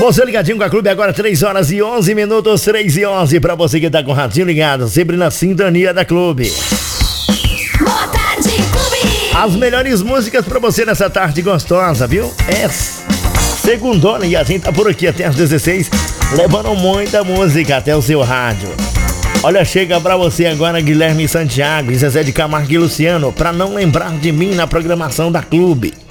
Você ligadinho com a Clube agora, 3h11, 3h11. Pra você que tá com o radinho ligado, sempre na sintonia da Clube. Boa tarde, Clube! As melhores músicas pra você nessa tarde gostosa, viu? É segundona e a gente tá por aqui até às 16, levando muita música até o seu rádio. Olha, chega pra você agora Guilherme Santiago e Zezé de Camargo e Luciano, pra não lembrar de mim na programação da Clube.